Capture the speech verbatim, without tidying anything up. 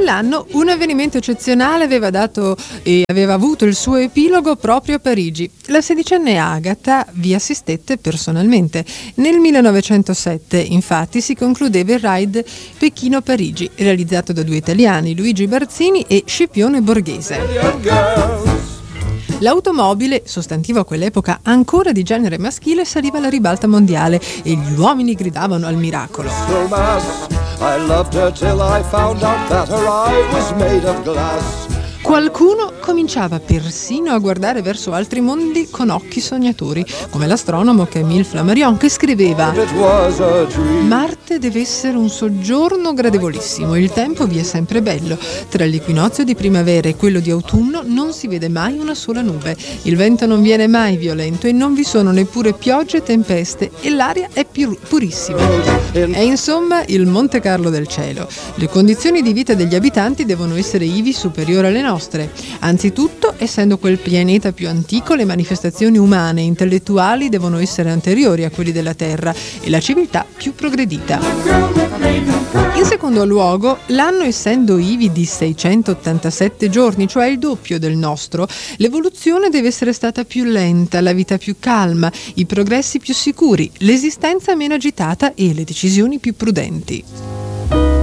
quell'anno un avvenimento eccezionale aveva dato e aveva avuto il suo epilogo proprio a Parigi. La sedicenne Agatha vi assistette personalmente. Nel millenovecentosette, infatti, si concludeva il ride Pechino-Parigi, realizzato da due italiani, Luigi Barzini e Scipione Borghese. L'automobile, sostantivo a quell'epoca ancora di genere maschile, saliva alla ribalta mondiale e gli uomini gridavano al miracolo. Qualcuno cominciava persino a guardare verso altri mondi con occhi sognatori, come l'astronomo Camille Flammarion, che scriveva: Marte deve essere un soggiorno gradevolissimo, il tempo vi è sempre bello. Tra l'equinozio di primavera e quello di autunno non si vede mai una sola nube, il vento non viene mai violento e non vi sono neppure piogge e tempeste e l'aria è pur- purissima. È insomma il Monte Carlo del cielo. Le condizioni di vita degli abitanti devono essere ivi superiori alle nostre. Anzitutto, essendo quel pianeta più antico, le manifestazioni umane e intellettuali devono essere anteriori a quelli della Terra e la civiltà più progredita. In secondo luogo, l'anno essendo ivi di seicentottantasette giorni, cioè il doppio del nostro, l'evoluzione deve essere stata più lenta, la vita più calma, i progressi più sicuri, l'esistenza meno agitata e le decisioni più prudenti.